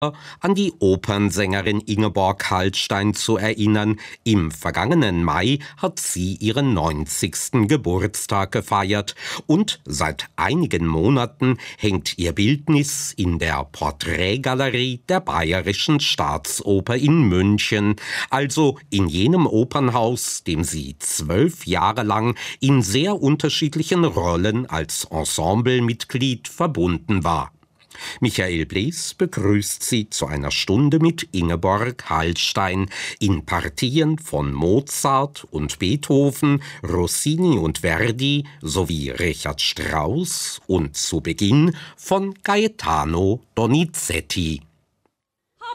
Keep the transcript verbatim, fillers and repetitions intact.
an die Opernsängerin Ingeborg Hallstein zu erinnern. Im vergangenen Mai hat sie ihren neunzigsten Geburtstag gefeiert und seit einigen Monaten hängt ihr Bildnis in der Porträtgalerie der Bayerischen Staatsoper in München, also in jenem Opernhaus, dem sie zwölf Jahre lang in sehr unterschiedlichen Rollen als Ensemblemitglied verbunden war. Michael Blees begrüßt Sie zu einer Stunde mit Ingeborg Hallstein in Partien von Mozart und Beethoven, Rossini und Verdi sowie Richard Strauss und zu Beginn von Gaetano Donizetti.